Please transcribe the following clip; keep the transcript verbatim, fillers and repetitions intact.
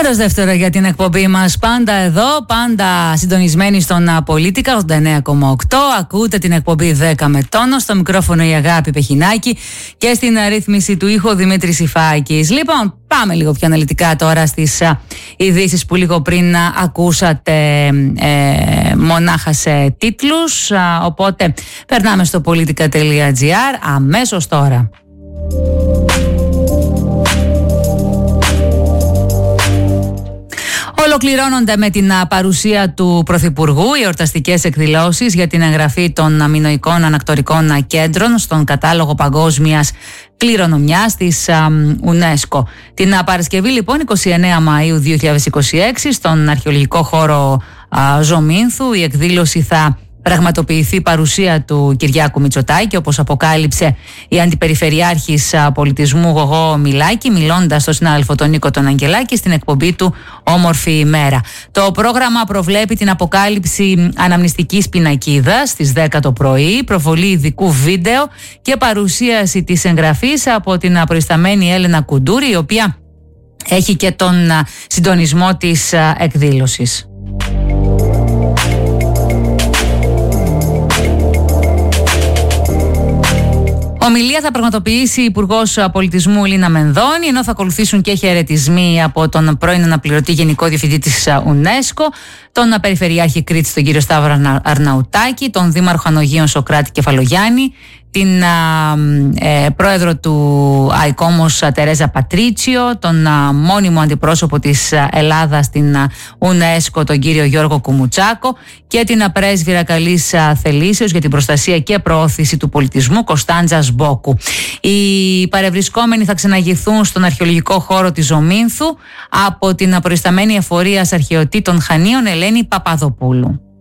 Μέρος δεύτερο για την εκπομπή μας. Πάντα εδώ, πάντα συντονισμένοι στον Πολίτικα ογδόντα εννέα κόμμα οκτώ. Ακούτε την εκπομπή δέκα με τόνο. Στο μικρόφωνο η Αγάπη Πεχινάκη και στην αρρύθμιση του ήχου Δημήτρης Ιφάκης. Λοιπόν, πάμε λίγο πιο αναλυτικά τώρα στις ειδήσεις που λίγο πριν ακούσατε ε, μονάχα σε τίτλους. Οπότε περνάμε στο πολιτικά τελεία τζι άρ αμέσως τώρα. Ολοκληρώνονται με την παρουσία του Πρωθυπουργού οι εορταστικές εκδηλώσεις για την εγγραφή των αμινοϊκών ανακτορικών κέντρων στον κατάλογο παγκόσμιας κληρονομιάς της UNESCO. Την Παρασκευή λοιπόν εικοστή ενάτη Μαΐου δύο χιλιάδες είκοσι έξι στον αρχαιολογικό χώρο Ζωμήνθου η εκδήλωση θα πραγματοποιηθεί παρουσία του Κυριάκου Μητσοτάκη, όπως αποκάλυψε η Αντιπεριφερειάρχης Πολιτισμού Γογό Μιλάκη, μιλώντας στον συνάδελφο τον Νίκο τον Αγγελάκη στην εκπομπή του Όμορφη ημέρα. Το πρόγραμμα προβλέπει την αποκάλυψη αναμνηστικής πινακίδας στις δέκα το πρωί, προβολή ειδικού βίντεο και παρουσίαση της εγγραφής από την προϊσταμένη Έλενα Κουντούρη, η οποία έχει και τον συντονισμό της εκδήλωσης. Ομιλία θα πραγματοποιήσει η Υπουργός Πολιτισμού Λίνα Μενδώνη, ενώ θα ακολουθήσουν και χαιρετισμοί από τον πρώην αναπληρωτή Γενικό Διευθυντή της UNESCO, τον Περιφερειάρχη Κρήτης τον κύριο Σταύρο Αρναουτάκη, τον Δήμαρχο Ανογείων Σοκράτη Κεφαλογιάννη, την α, ε, πρόεδρο του ΑΙΚΟΜΟΣ Τερέζα Πατρίτσιο, τον α, μόνιμο αντιπρόσωπο της Ελλάδας στην α, UNESCO τον κύριο Γιώργο Κουμουτσάκο και την α, πρέσβυρα καλής α, θελήσεως για την προστασία και προώθηση του πολιτισμού Κωνσταντζα Μπόκου. Οι παρευρισκόμενοι θα ξεναγηθούν στον αρχαιολογικό χώρο της Ζωμήνθου από την προϊσταμένη εφορίας αρχαιοτήτων Χανίων Ελένη Παπαδοπούλου.